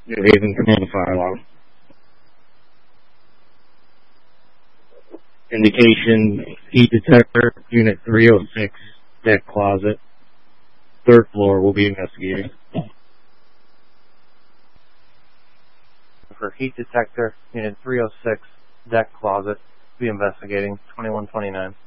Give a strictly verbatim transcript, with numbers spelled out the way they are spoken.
New Haven Command Fire Alarm. Indication, heat detector, Unit three oh six, deck closet. Third floor will be investigating. For heat detector, Unit three oh six, deck closet, be investigating, twenty-one twenty-nine.